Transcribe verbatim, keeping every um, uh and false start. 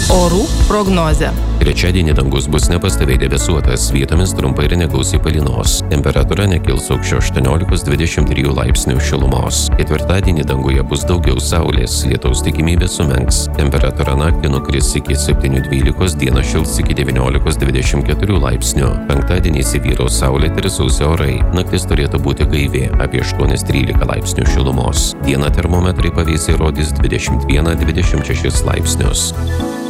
Orų prognozė. Trečiadienį dangus bus nepastoviai debesuotas, vietomis trumpai ir negausiai palynos. Temperatūra nekils aukščiau aštuoniolikos dvidešimt trijų laipsnių šilumos. Ketvirtadienį danguje bus daugiau saulės, lietaus tikimybė sumenks. Temperatūra naktį nukris iki septynių dvylikos, dieną šils iki devyniolikos dvidešimt keturių laipsnių. Penktadienį įsivyraus saulėti ir sausi orai. Naktis turėtų būti gaivi, apie aštuonis trylika laipsnių šilumos. Dieną termometrai pavėsiai rodys dvidešimt vieną dvidešimt šešis laipsnius.